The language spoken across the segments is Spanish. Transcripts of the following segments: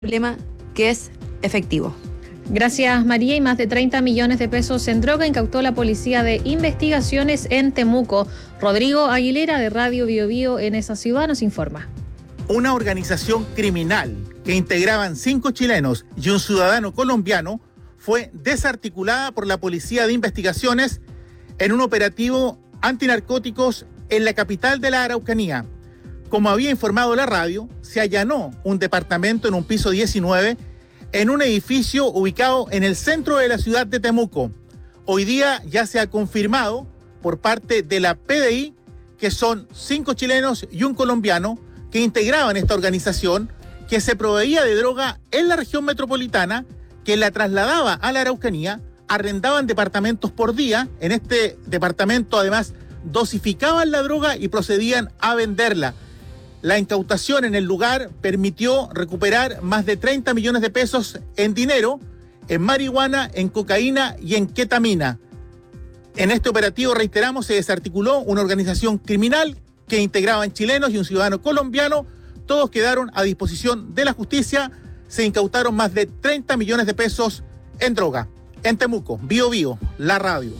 problema que es efectivo. Gracias, María. Y más de 30 millones de pesos en droga incautó la Policía de Investigaciones en Temuco. Rodrigo Aguilera, de Radio Bio Bio en esa ciudad, nos informa. Una organización criminal que integraban 5 chilenos y un ciudadano colombiano fue desarticulada por la Policía de Investigaciones en un operativo antinarcóticos en la capital de la Araucanía. Como había informado la radio, se allanó un departamento en un piso 19 en un edificio ubicado en el centro de la ciudad de Temuco. Hoy día ya se ha confirmado por parte de la PDI que son 5 chilenos y un colombiano que integraban esta organización que se proveía de droga en la región metropolitana, que la trasladaba a la Araucanía, arrendaban departamentos por día. En este departamento además dosificaban la droga y procedían a venderla. La incautación en el lugar permitió recuperar más de 30 millones de pesos en dinero, en marihuana, en cocaína y en ketamina. En este operativo, reiteramos, se desarticuló una organización criminal que integraban chilenos y un ciudadano colombiano. Todos quedaron a disposición de la justicia. Se incautaron más de 30 millones de pesos en droga. En Temuco, Bio Bio, la radio.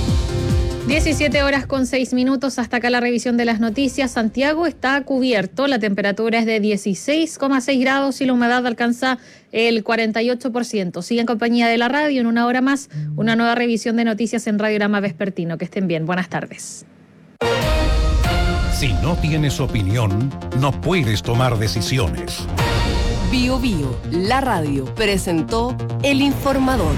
17:06. Hasta acá la revisión de las noticias. Santiago está cubierto, la temperatura es de 16,6 grados y la humedad alcanza el 48%. Sigue en compañía de la radio. En una hora más, una nueva revisión de noticias en Radiograma Vespertino. Que estén bien. Buenas tardes. Si no tienes opinión, no puedes tomar decisiones. Bio Bio, la radio, presentó El Informador.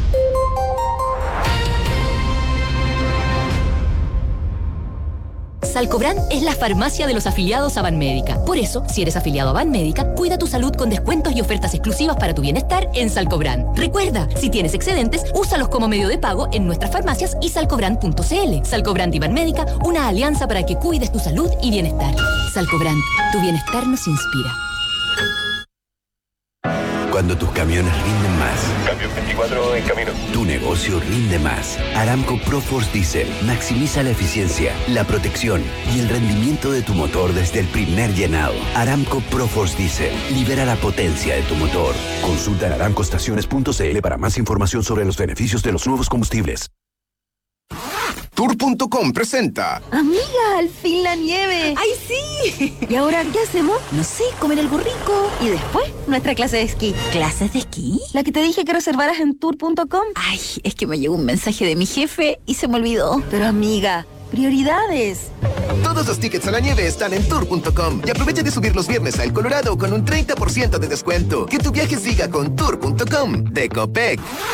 Salcobran es la farmacia de los afiliados a Banmédica. Por eso, si eres afiliado a Banmédica, cuida tu salud con descuentos y ofertas exclusivas para tu bienestar en Salcobran. Recuerda, si tienes excedentes, úsalos como medio de pago en nuestras farmacias y salcobran.cl. Salcobran y Banmédica, una alianza para que cuides tu salud y bienestar. Salcobran, tu bienestar nos inspira. Cuando tus camiones rinden más. Cambio 24 en camino. Tu negocio rinde más. Aramco ProForce Diesel maximiza la eficiencia, la protección y el rendimiento de tu motor desde el primer llenado. Aramco ProForce Diesel libera la potencia de tu motor. Consulta en aramcoestaciones.cl para más información sobre los beneficios de los nuevos combustibles. Tour.com presenta. Amiga, al fin la nieve. ¡Ay, sí! ¿Y ahora qué hacemos? No sé, comer algo rico. Y después, nuestra clase de esquí. ¿Clases de esquí? La que te dije que reservaras en Tour.com. Ay, es que me llegó un mensaje de mi jefe y se me olvidó. Pero amiga, prioridades. Todos los tickets a la nieve están en Tour.com. Y aprovecha de subir los viernes a El Colorado con un 30% de descuento. Que tu viaje siga con Tour.com de Copec.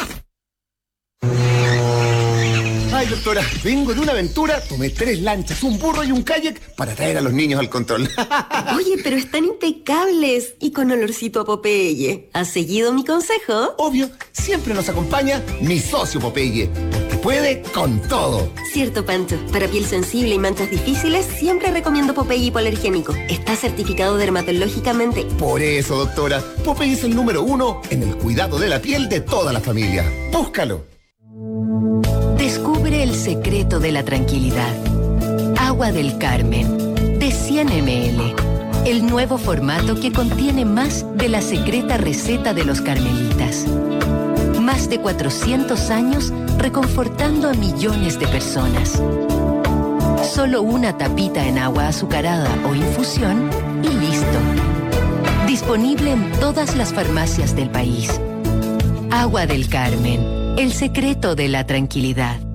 Ay, doctora, vengo de una aventura, tomé 3 lanchas, un burro y un kayak para traer a los niños al control. Oye, pero están impecables y con olorcito a Popeye. ¿Has seguido mi consejo? Obvio, siempre nos acompaña mi socio Popeye, porque puede con todo. Cierto, Pancho. Para piel sensible y manchas difíciles, siempre recomiendo Popeye hipoalergénico. Está certificado dermatológicamente. Por eso, doctora, Popeye es el número 1 en el cuidado de la piel de toda la familia. Búscalo. Descubre el secreto de la tranquilidad. Agua del Carmen, de 100 ml. El nuevo formato que contiene más de la secreta receta de los carmelitas. Más de 400 años reconfortando a millones de personas. Solo una tapita en agua azucarada o infusión y listo. Disponible en todas las farmacias del país. Agua del Carmen. El secreto de la tranquilidad.